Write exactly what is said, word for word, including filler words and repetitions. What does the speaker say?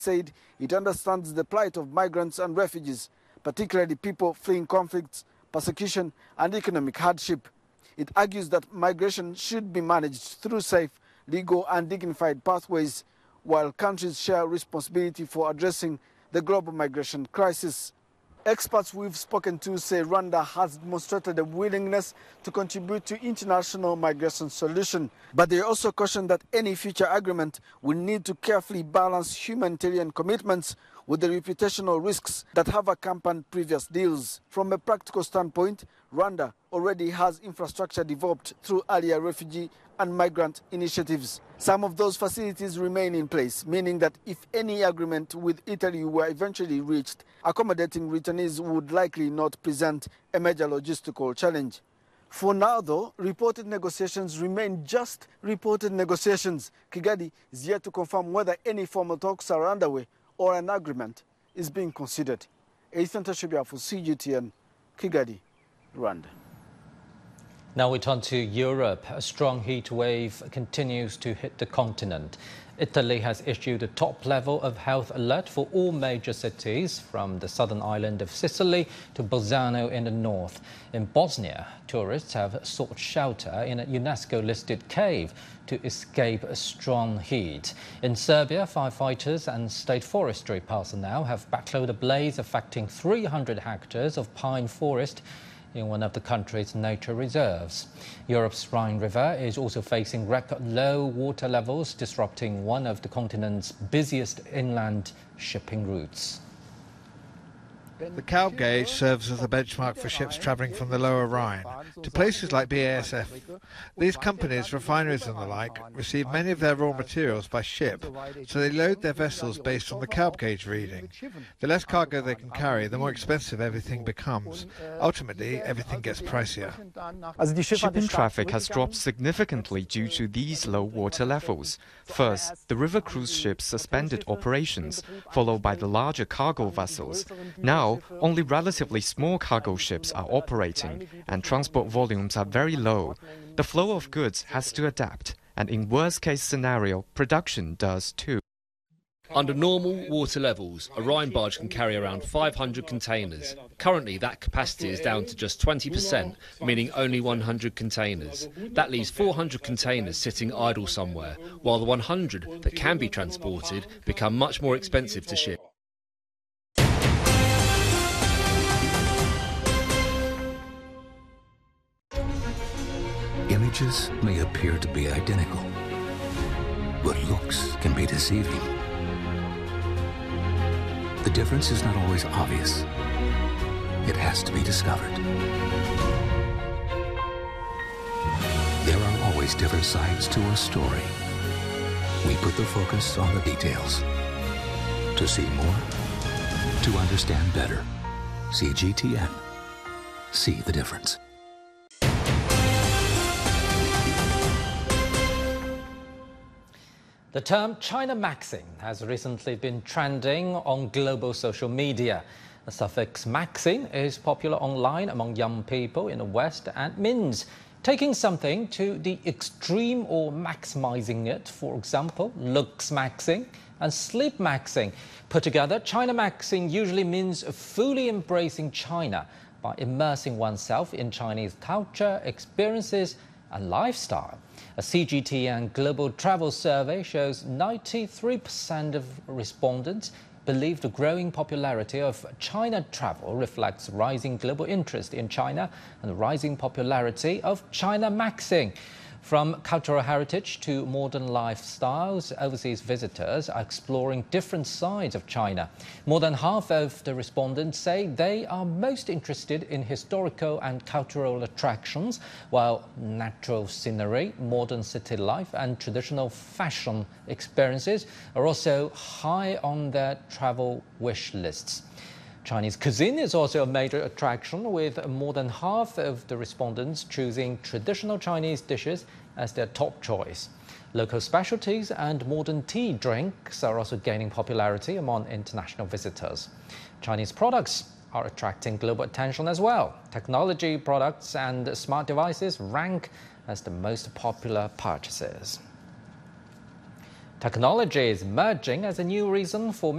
said it understands the plight of migrants and refugees, particularly people fleeing conflicts, persecution and economic hardship. It argues that migration should be managed through safe, legal and dignified pathways, while countries share responsibility for addressing the global migration crisis. Experts we've spoken to say Rwanda has demonstrated a willingness to contribute to international migration solution, but they also caution that any future agreement will need to carefully balance humanitarian commitments with the reputational risks that have accompanied previous deals. From a practical standpoint, Rwanda already has infrastructure developed through earlier refugee and migrant initiatives. Some of those facilities remain in place, meaning that if any agreement with Italy were eventually reached, accommodating returnees would likely not present a major logistical challenge. For now, though, reported negotiations remain just reported negotiations. Kigali is yet to confirm whether any formal talks are underway or an agreement is being considered. Ethan Tashibia for C G T N, Kigali, Rwanda. Now we turn to Europe. A strong heat wave continues to hit the continent. Italy has issued a top level of health alert for all major cities, from the southern island of Sicily to Bolzano in the north. In Bosnia, tourists have sought shelter in a UNESCO-listed cave to escape a strong heat. In Serbia, firefighters and state forestry personnel have battled a blaze affecting three hundred hectares of pine forest in one of the country's nature reserves. Europe's Rhine River is also facing record low water levels, disrupting one of the continent's busiest inland shipping routes. The Calbe gauge serves as a benchmark for ships travelling from the lower Rhine to places like B A S F. These companies, refineries and the like, receive many of their raw materials by ship, so they load their vessels based on the Calbe gauge reading. The less cargo they can carry, the more expensive everything becomes. Ultimately, everything gets pricier. Shipping traffic has dropped significantly due to these low water levels. First, the river cruise ships suspended operations, followed by the larger cargo vessels. Now, only relatively small cargo ships are operating, and transport volumes are very low. The flow of goods has to adapt, and in worst-case scenario, production does too. Under normal water levels, a Rhine barge can carry around five hundred containers. Currently, that capacity is down to just twenty percent, meaning only one hundred containers. That leaves four hundred containers sitting idle somewhere, while the one hundred that can be transported become much more expensive to ship. Images may appear to be identical, but looks can be deceiving. The difference is not always obvious. It has to be discovered. There are always different sides to a story. We put the focus on the details. To see more, to understand better. C G T N. See the difference. The term China maxing has recently been trending on global social media. The suffix maxing is popular online among young people in the West and means taking something to the extreme or maximizing it. For example, looks maxing and sleep maxing. Put together, China maxing usually means fully embracing China by immersing oneself in Chinese culture, experiences and lifestyle. A C G T N global travel survey shows ninety-three percent of respondents believe the growing popularity of China travel reflects rising global interest in China and the rising popularity of China maxing. From cultural heritage to modern lifestyles, overseas visitors are exploring different sides of China. More than half of the respondents say they are most interested in historical and cultural attractions, while natural scenery, modern city life and traditional fashion experiences are also high on their travel wish lists. Chinese cuisine is also a major attraction, with more than half of the respondents choosing traditional Chinese dishes as their top choice. Local specialties and modern tea drinks are also gaining popularity among international visitors. Chinese products are attracting global attention as well. Technology products and smart devices rank as the most popular purchases. Technology is emerging as a new reason for